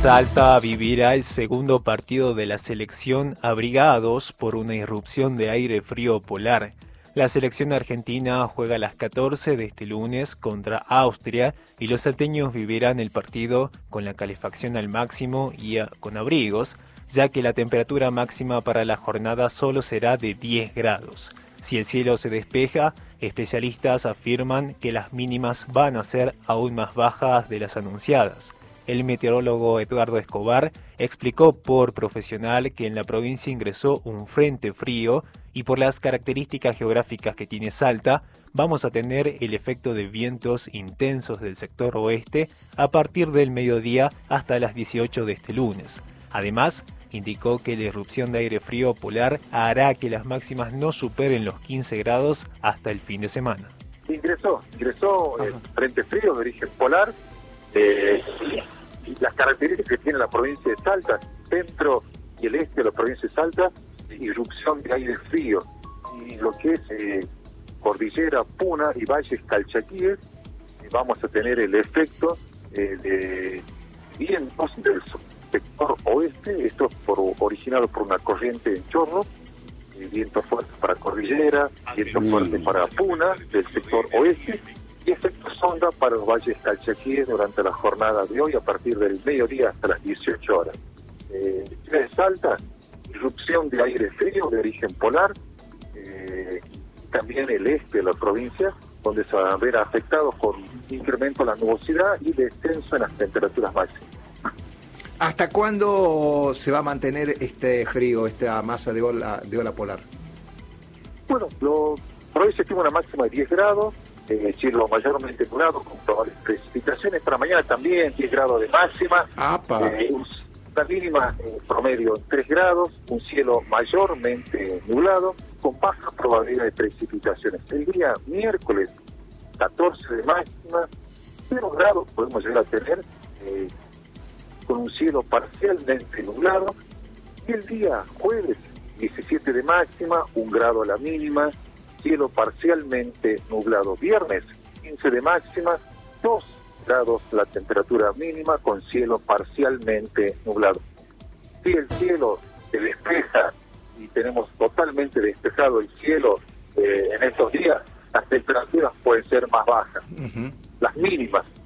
Salta vivirá el segundo partido de la selección abrigados por una irrupción de aire frío polar. La selección argentina juega a las 14 de este lunes contra Austria y los salteños vivirán el partido con la calefacción al máximo y con abrigos, ya que la temperatura máxima para la jornada solo será de 10 grados. Si el cielo se despeja, especialistas afirman que las mínimas van a ser aún más bajas de las anunciadas. El meteorólogo Eduardo Escobar explicó por Profesional que en la provincia ingresó un frente frío y por las características geográficas que tiene Salta, vamos a tener el efecto de vientos intensos del sector oeste a partir del mediodía hasta las 18 de este lunes. Además, indicó que la irrupción de aire frío polar hará que las máximas no superen los 15 grados hasta el fin de semana. Ingresó el frente frío de origen polar. Las características que tiene la provincia de Salta, centro y el este de la provincia de Salta, irrupción de aire frío, y lo que es Cordillera, Puna y Valles Calchaquíes, vamos a tener el efecto de vientos del sector oeste, esto originado por una corriente en chorro, viento fuerte para Cordillera, viento fuerte para Puna del sector oeste, y efecto sonda para los valles calchaquíes durante la jornada de hoy a partir del mediodía hasta las 18 horas. Ciudad de Salta, irrupción de aire frío de origen polar, también el este de la provincia, donde se va a ver afectados con incremento de la nubosidad y descenso en las temperaturas máximas. ¿Hasta cuándo se va a mantener este frío, esta masa de ola polar? Bueno, por hoy se estima una máxima de 10 grados, cielo mayormente nublado, con probables precipitaciones. Para mañana también 10 grados de máxima, una mínima promedio en 3 grados, un cielo mayormente nublado, con baja probabilidad de precipitaciones. El día miércoles, 14 de máxima, 0 grados podemos llegar a tener, con un cielo parcialmente nublado, y el día jueves, 17 de máxima, 1 grado a la mínima, cielo parcialmente nublado. Viernes, 15 de máxima, 2 grados la temperatura mínima con cielo parcialmente nublado. Si el cielo se despeja y tenemos totalmente despejado el cielo en estos días, las temperaturas pueden ser más bajas. Las mínimas